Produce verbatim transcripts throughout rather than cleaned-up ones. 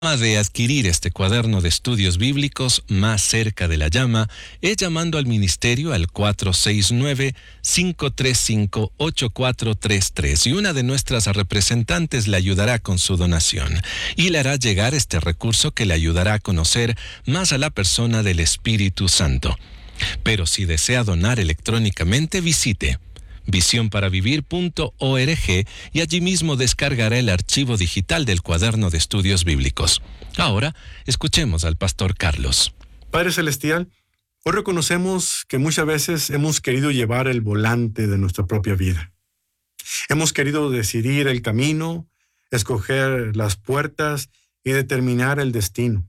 De adquirir este cuaderno de estudios bíblicos Más cerca de la llama es llamando al ministerio al cuatro seis nueve, cinco tres cinco, ocho cuatro tres tres y una de nuestras representantes le ayudará con su donación y le hará llegar este recurso que le ayudará a conocer más a la persona del Espíritu Santo. Pero si desea donar electrónicamente, visite visión para vivir punto org y allí mismo descargará el archivo digital del cuaderno de estudios bíblicos. Ahora, escuchemos al pastor Carlos. Padre Celestial, hoy reconocemos que muchas veces hemos querido llevar el volante de nuestra propia vida. Hemos querido decidir el camino, escoger las puertas y determinar el destino.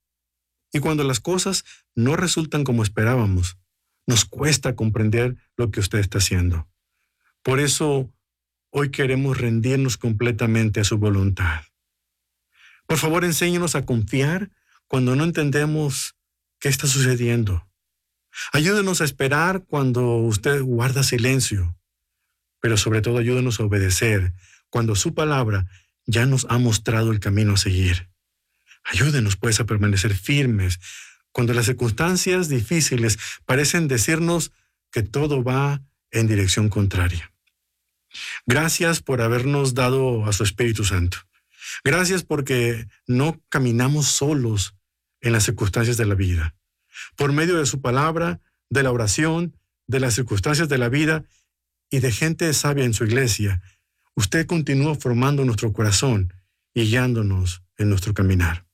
Y cuando las cosas no resultan como esperábamos, nos cuesta comprender lo que usted está haciendo. Por eso, hoy queremos rendirnos completamente a su voluntad. Por favor, enséñenos a confiar cuando no entendemos qué está sucediendo. Ayúdenos a esperar cuando usted guarda silencio. Pero sobre todo, ayúdenos a obedecer cuando su palabra ya nos ha mostrado el camino a seguir. Ayúdenos, pues, a permanecer firmes cuando las circunstancias difíciles parecen decirnos que todo va en dirección contraria. Gracias por habernos dado a su Espíritu Santo. Gracias porque no caminamos solos en las circunstancias de la vida. Por medio de su palabra, de la oración, de las circunstancias de la vida y de gente sabia en su iglesia, usted continúa formando nuestro corazón y guiándonos en nuestro caminar.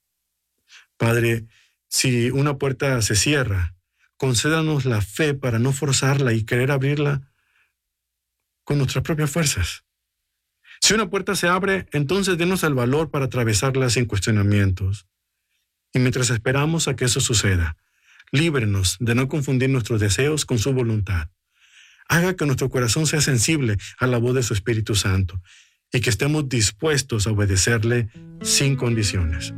Padre, si una puerta se cierra, concédanos la fe para no forzarla y querer abrirla con nuestras propias fuerzas. Si una puerta se abre, entonces denos el valor para atravesarla sin cuestionamientos. Y mientras esperamos a que eso suceda, líbrenos de no confundir nuestros deseos con su voluntad. Haga que nuestro corazón sea sensible a la voz de su Espíritu Santo y que estemos dispuestos a obedecerle sin condiciones.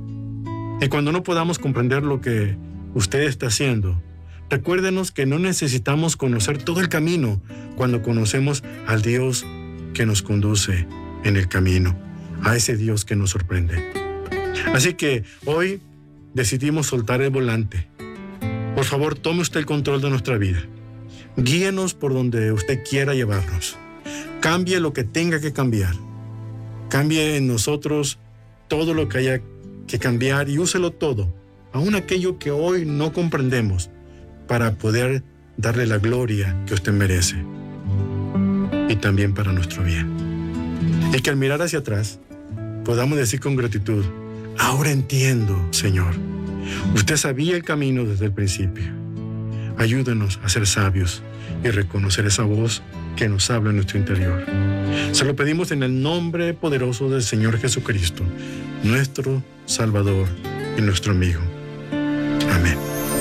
Y cuando no podamos comprender lo que usted está haciendo, recuérdenos que no necesitamos conocer todo el camino cuando conocemos al Dios que nos conduce en el camino, a ese Dios que nos sorprende. Así que hoy decidimos soltar el volante. Por favor, tome usted el control de nuestra vida. Guíenos por donde usted quiera llevarnos. Cambie lo que tenga que cambiar. Cambie en nosotros todo lo que haya que cambiar y úselo todo, aun aquello que hoy no comprendemos, para poder darle la gloria que usted merece y también para nuestro bien. Y que al mirar hacia atrás podamos decir con gratitud: ahora entiendo, Señor, usted sabía el camino desde el principio. Ayúdanos a ser sabios y reconocer esa voz que nos habla en nuestro interior. Se lo pedimos en el nombre poderoso del Señor Jesucristo, nuestro Salvador y nuestro amigo. Amén.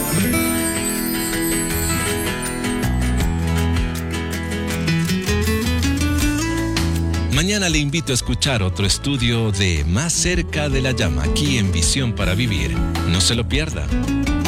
Mañana le invito a escuchar otro estudio de Más cerca de la llama aquí en Visión para Vivir. No se lo pierda.